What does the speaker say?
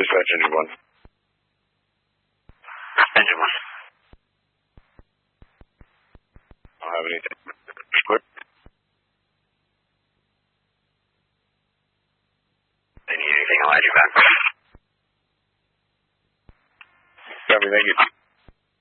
Dispatch engine 1. Engine 1. I don't have anything. Clear. They need anything, I'll add you back. Copy, thank you.